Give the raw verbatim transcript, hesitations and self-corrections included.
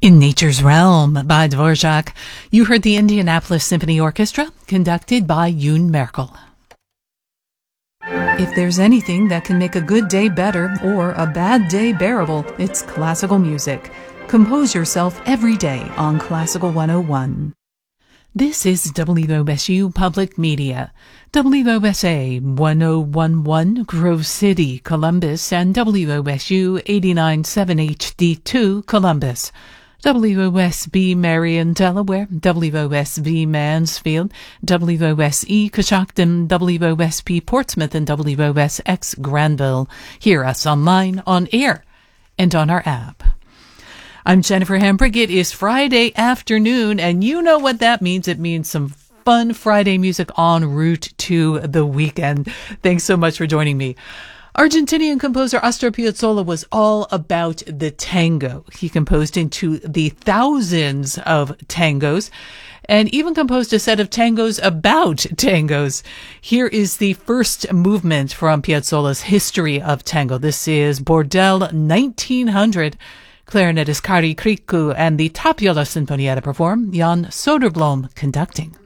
In Nature's Realm by Dvorak, you heard the Indianapolis Symphony Orchestra, conducted by Yoon Merkel. If there's anything that can make a good day better or a bad day bearable, it's classical music. Compose yourself every day on Classical one oh one. This is W O S U Public Media, W O S A one oh one point one Grove City, Columbus, and W O S U eighty-nine point seven H D two, Columbus. W O S B Marion, Delaware, W O S V Mansfield, W O S E Coshocton, W O S P Portsmouth, and W O S X Granville. Hear us online, on air, and on our app. I'm Jennifer Hambrick. It is Friday afternoon, and you know what that means. It means some fun Friday music en route to the weekend. Thanks so much for joining me. Argentinian composer Astor Piazzolla was all about the tango. He composed into the thousands of tangos and even composed a set of tangos about tangos. Here is the first movement from Piazzolla's History of Tango. This is Bordel nineteen hundred. Clarinetist Kari Kriku and the Tapiola Sinfonietta perform, Jan Soderblom conducting.